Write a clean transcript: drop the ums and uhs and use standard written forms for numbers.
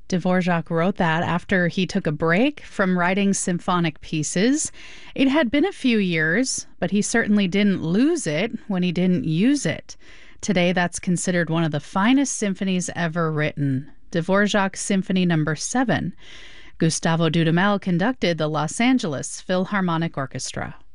Dvorak wrote that after he took a break from writing symphonic pieces. It had been a few years, but he certainly didn't lose it when he didn't use it. Today, that's considered one of the finest symphonies ever written. Dvorak's Symphony No. 7. Gustavo Dudamel conducted the Los Angeles Philharmonic Orchestra.